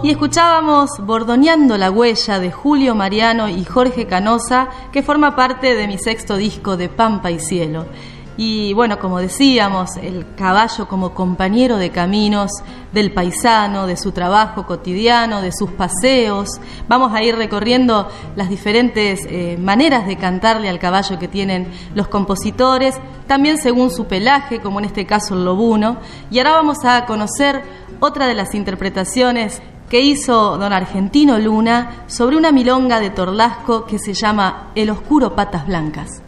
Y escuchábamos Bordoneando la huella de Julio Mariano y Jorge Canosa, que forma parte de mi sexto disco de Pampa y Cielo. Y bueno, como decíamos, el caballo como compañero de caminos del paisano, de su trabajo cotidiano, de sus paseos. Vamos a ir recorriendo las diferentes maneras de cantarle al caballo que tienen los compositores, también según su pelaje, como en este caso el lobuno. Y ahora vamos a conocer otra de las interpretaciones que hizo don Argentino Luna sobre una milonga de Torlasco que se llama El Oscuro Patas Blancas.